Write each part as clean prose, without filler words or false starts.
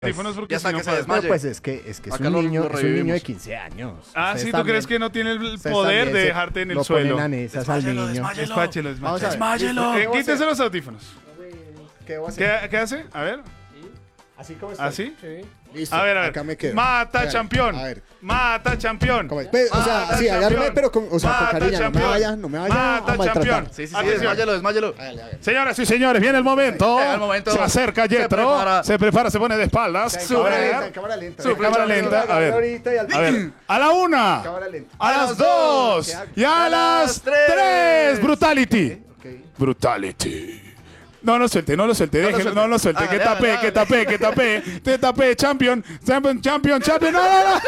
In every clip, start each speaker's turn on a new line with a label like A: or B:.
A: audífonos porque
B: Ya está
A: si no
B: que se
A: puede.
B: desmaye.
C: No, pues es que
B: Acá
C: un
B: lo
C: niño, es un niño
B: revivimos.
C: de 15 años.
A: Ah,
C: Ustedes
A: sí, ¿tú
C: también-
A: crees que no tiene el
C: ustedes
A: poder
C: también
A: de
C: se
A: dejarte en el
C: lo
A: suelo?
C: ponen a nesas al niño.
A: Despáchelo,
C: Vamos a ver.
B: Desmáyelo.
C: ¿Qué voy a
A: Quítese
C: hacer?
A: los audífonos.
C: ¿Qué voy a hacer?
A: ¿Qué hace? A ver.
C: Así como estoy.
A: ¿Así?
C: Sí.
D: Listo,
A: A ver,
D: acá me quedo.
A: Mata
D: A ver,
A: campeón.
D: A ver.
A: Mata campeón.
D: ¿Cómo es? O sea,
A: Mata
D: sí, agárrame,
A: campeón.
D: pero con, o sea, con
A: Mata
D: cariño.
A: campeón.
D: No me vaya
A: Mata
D: a maltratar.
A: campeón.
B: Sí, sí, sí,
A: Atención.
B: desmáyelo, desmáyelo.
D: Hágale, hágale.
A: Señoras y señores, viene el momento.
B: Llega el momento.
A: Se acerca
B: Se
A: Yetro.
B: prepara.
A: Se prepara, se pone de espaldas.
C: En
A: A
C: cámara
A: ver.
C: lenta, en cámara lenta.
A: En cámara lenta. A ver.
C: Ahorita y al
A: A ver. A la una.
C: cámara lenta.
A: A las dos. Y a las tres. Brutality.
C: Ok.
A: Brutality. No lo suelte, no lo suelte, déjelo,
B: suelte.
A: no lo suelte, que
B: Hágale,
A: tapé,
B: hágale,
A: que tapé, que tapé, te tapé, champion, champion, no.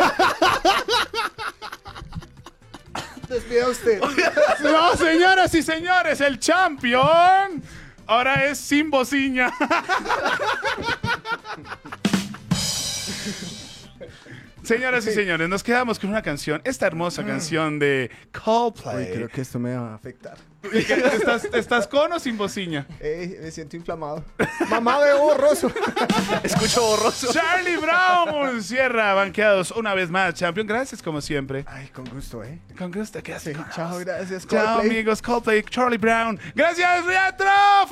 C: Despida usted.
A: No, señoras y señores, el champion ahora es sin bociña. Señoras y señores, nos quedamos con una canción, esta hermosa canción de Coldplay.
C: Uy, creo que esto me va a afectar.
A: ¿Estás con o sin bociña?
C: Me siento inflamado. Mamá de borroso.
B: Escucho borroso.
A: Charlie Brown cierra banqueados una vez más, champion. Gracias como siempre.
C: Ay, con gusto, ¿eh?
A: Con gusto, ¿qué
C: Sí,
A: haces?
C: chao, gracias.
A: Chao
C: Coldplay.
A: amigos, Coldplay, Charlie Brown. Gracias, Riatro.